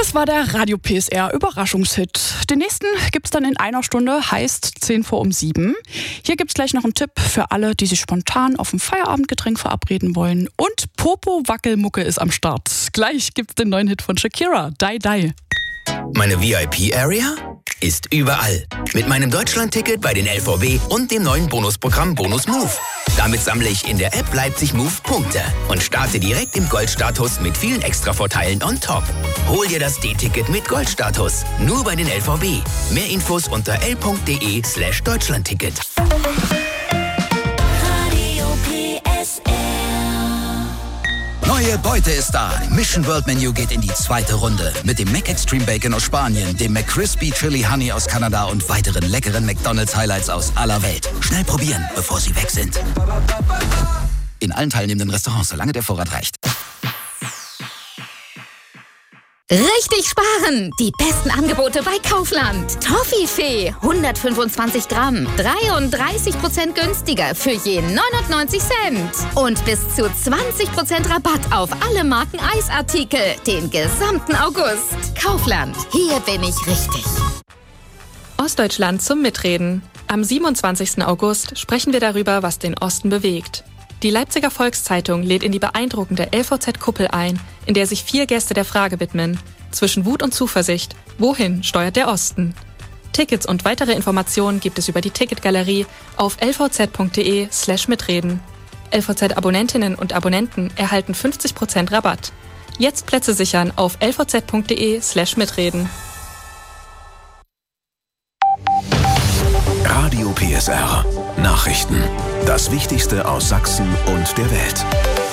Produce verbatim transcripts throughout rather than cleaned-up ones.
Das war der Radio P S R Überraschungshit. Den nächsten gibt's dann in einer Stunde, heißt zehn vor um sieben. Hier gibt's gleich noch einen Tipp für alle, die sich spontan auf ein Feierabendgetränk verabreden wollen. Und Popo Wackelmucke ist am Start. Gleich gibt's den neuen Hit von Shakira, Die Die. Meine V I P-Area ist überall. Mit meinem Deutschland-Ticket bei den L V B und dem neuen Bonusprogramm Bonus Move. Damit sammle ich in der App Leipzig Move Punkte und starte direkt im Goldstatus mit vielen Extra-Vorteilen on top. Hol dir das D-Ticket mit Goldstatus. Nur bei den L V B. Mehr Infos unter l.de slash Deutschlandticket. Neue Beute ist da. Mission World Menu geht in die zweite Runde. Mit dem Mac Extreme Bacon aus Spanien, dem McCrispy Chili Honey aus Kanada und weiteren leckeren McDonald's Highlights aus aller Welt. Schnell probieren, bevor sie weg sind. In allen teilnehmenden Restaurants, solange der Vorrat reicht. Richtig sparen! Die besten Angebote bei Kaufland. Toffifee, hundertfünfundzwanzig Gramm, dreiunddreißig Prozent günstiger für je neunundneunzig Cent. Und bis zu zwanzig Prozent Rabatt auf alle Marken Eisartikel, den gesamten August. Kaufland, hier bin ich richtig. Ostdeutschland zum Mitreden. Am siebenundzwanzigsten August sprechen wir darüber, was den Osten bewegt. Die Leipziger Volkszeitung lädt in die beeindruckende L V Z-Kuppel ein, in der sich vier Gäste der Frage widmen: Zwischen Wut und Zuversicht, wohin steuert der Osten? Tickets und weitere Informationen gibt es über die Ticketgalerie auf lvz.de slash mitreden. L V Z-Abonnentinnen und Abonnenten erhalten fünfzig Prozent Rabatt. Jetzt Plätze sichern auf lvz.de slash mitreden. Radio P S R. Nachrichten. Das Wichtigste aus Sachsen und der Welt.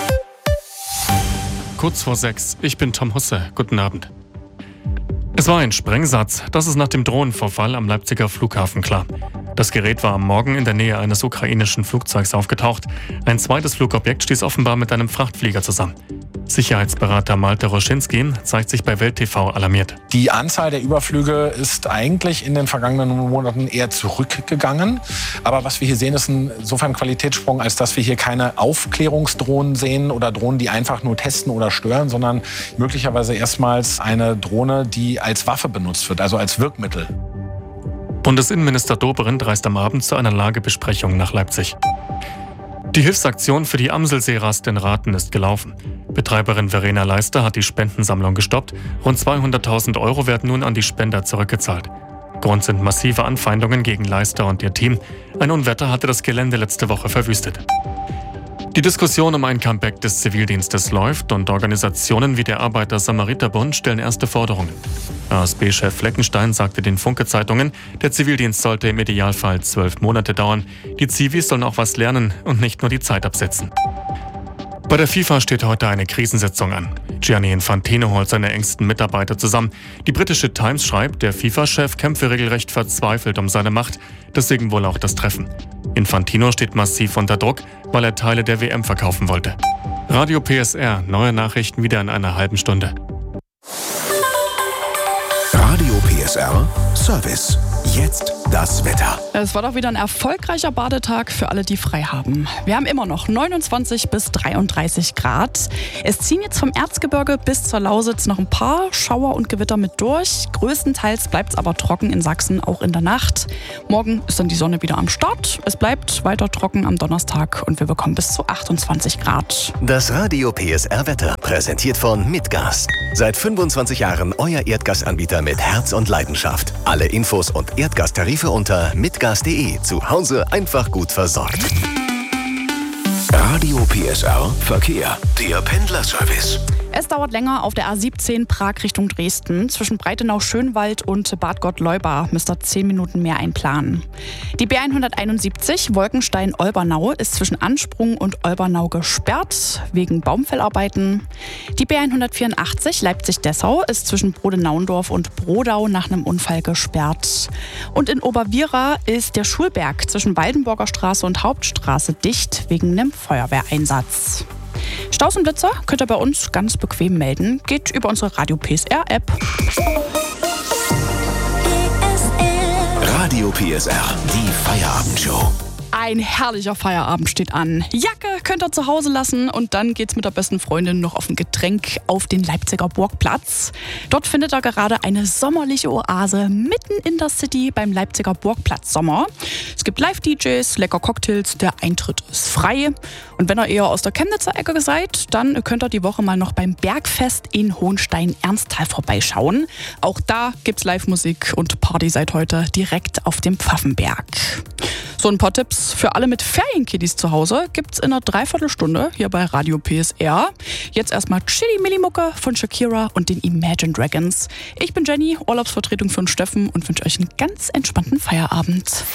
Kurz vor sechs. Ich bin Tom Husse. Guten Abend. Es war ein Sprengsatz. Das ist nach dem Drohnenvorfall am Leipziger Flughafen klar. Das Gerät war am Morgen in der Nähe eines ukrainischen Flugzeugs aufgetaucht. Ein zweites Flugobjekt stieß offenbar mit einem Frachtflieger zusammen. Sicherheitsberater Malte Roschinski zeigt sich bei Welt T V alarmiert. Die Anzahl der Überflüge ist eigentlich in den vergangenen Monaten eher zurückgegangen. Aber was wir hier sehen, ist insofern ein Qualitätssprung, als dass wir hier keine Aufklärungsdrohnen sehen oder Drohnen, die einfach nur testen oder stören, sondern möglicherweise erstmals eine Drohne, die als Waffe benutzt wird, also als Wirkmittel. Bundesinnenminister Dobrindt reist am Abend zu einer Lagebesprechung nach Leipzig. Die Hilfsaktion für die Amselseerast in Rathen ist gelaufen. Betreiberin Verena Leister hat die Spendensammlung gestoppt. Rund zweihunderttausend Euro werden nun an die Spender zurückgezahlt. Grund sind massive Anfeindungen gegen Leister und ihr Team. Ein Unwetter hatte das Gelände letzte Woche verwüstet. Die Diskussion um ein Comeback des Zivildienstes läuft und Organisationen wie der Arbeiter-Samariter-Bund stellen erste Forderungen. A S B-Chef Fleckenstein sagte den Funke-Zeitungen, der Zivildienst sollte im Idealfall zwölf Monate dauern. Die Zivis sollen auch was lernen und nicht nur die Zeit absetzen. Bei der FIFA steht heute eine Krisensitzung an. Gianni Infantino holt seine engsten Mitarbeiter zusammen. Die britische Times schreibt, der FIFA-Chef kämpfe regelrecht verzweifelt um seine Macht. Deswegen wohl auch das Treffen. Infantino steht massiv unter Druck, weil er Teile der W M verkaufen wollte. Radio P S R, neue Nachrichten wieder in einer halben Stunde. Radio P S R Service. Jetzt das Wetter. Es war doch wieder ein erfolgreicher Badetag für alle, die frei haben. Wir haben immer noch neunundzwanzig bis dreiunddreißig Grad. Es ziehen jetzt vom Erzgebirge bis zur Lausitz noch ein paar Schauer und Gewitter mit durch. Größtenteils bleibt es aber trocken in Sachsen, auch in der Nacht. Morgen ist dann die Sonne wieder am Start. Es bleibt weiter trocken am Donnerstag und wir bekommen bis zu achtundzwanzig Grad. Das Radio P S R Wetter, präsentiert von Mitgas. Seit fünfundzwanzig Jahren euer Erdgasanbieter mit Herz und Leidenschaft. Alle Infos und Erdgastarife unter mitgas punkt de. Zu Hause einfach gut versorgt. Radio P S R Verkehr. Der Pendlerservice. Es dauert länger auf der A siebzehn Prag Richtung Dresden. Zwischen Breitenau-Schönwald und Bad Gott-Leuba müsst ihr zehn Minuten mehr einplanen. Die B hunderteinundsiebzig Wolkenstein-Olbernau ist zwischen Ansprung und Olbernau gesperrt wegen Baumfellarbeiten. Die B hundertvierundachtzig Leipzig-Dessau ist zwischen Brodenauendorf und Brodau nach einem Unfall gesperrt. Und in Oberwiera ist der Schulberg zwischen Waldenburger Straße und Hauptstraße dicht wegen einem Feuerwehreinsatz. Staus und Blitzer könnt ihr bei uns ganz bequem melden. Geht über unsere Radio P S R App. Radio P S R, die Feierabendshow. Ein herrlicher Feierabend steht an. Jacke könnt ihr zu Hause lassen und dann geht's mit der besten Freundin noch auf ein Getränk auf den Leipziger Burgplatz. Dort findet ihr gerade eine sommerliche Oase mitten in der City beim Leipziger Burgplatz Sommer. Es gibt Live-D Js, lecker Cocktails, der Eintritt ist frei. Und wenn ihr eher aus der Chemnitzer Ecke seid, dann könnt ihr die Woche mal noch beim Bergfest in Hohenstein-Ernsthal vorbeischauen. Auch da gibt's Live-Musik und Party seit heute direkt auf dem Pfaffenberg. So ein paar Tipps für alle mit Ferienkiddies zu Hause gibt's in einer Dreiviertelstunde hier bei Radio P S R. Jetzt erstmal Chili Milli Mucke von Shakira und den Imagine Dragons. Ich bin Jenny, Urlaubsvertretung für den Steffen und wünsche euch einen ganz entspannten Feierabend.